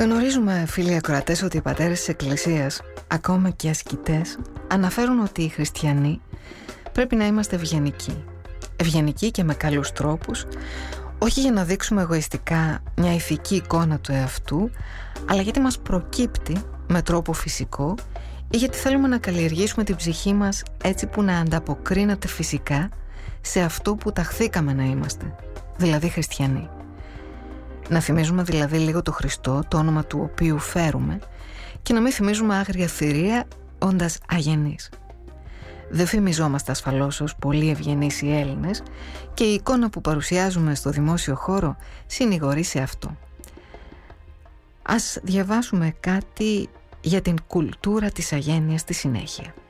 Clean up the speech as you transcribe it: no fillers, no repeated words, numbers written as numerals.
Γνωρίζουμε, φίλοι ακροατές, ότι οι πατέρες της Εκκλησίας, ακόμα και ασκητές, αναφέρουν ότι οι χριστιανοί πρέπει να είμαστε ευγενικοί. Ευγενικοί και με καλούς τρόπους, όχι για να δείξουμε εγωιστικά μια ηθική εικόνα του εαυτού, αλλά γιατί μας προκύπτει με τρόπο φυσικό ή γιατί θέλουμε να καλλιεργήσουμε την ψυχή μας έτσι που να ανταποκρίνεται φυσικά σε αυτό που ταχθήκαμε να είμαστε, δηλαδή χριστιανοί. Να θυμίζουμε δηλαδή λίγο το Χριστό, το όνομα του οποίου φέρουμε, και να μην θυμίζουμε άγρια θηρία όντας αγενείς. Δεν φημιζόμαστε ασφαλώς ως πολύ ευγενείς οι Έλληνες και η εικόνα που παρουσιάζουμε στο δημόσιο χώρο συνηγορεί σε αυτό. Ας διαβάσουμε κάτι για την κουλτούρα της αγένειας στη συνέχεια.